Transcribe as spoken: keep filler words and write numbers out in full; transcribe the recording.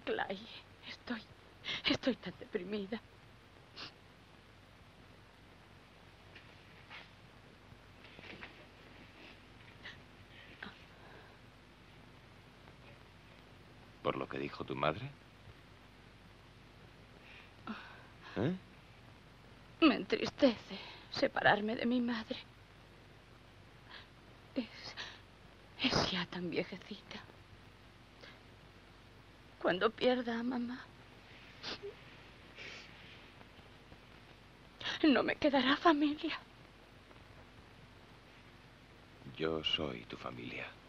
Clay, estoy... estoy tan deprimida. ¿Por lo que dijo tu madre? ¿Eh? Me entristece separarme de mi madre. Es... es ya tan viejecita. Cuando pierda a mamá, no me quedará familia. Yo soy tu familia.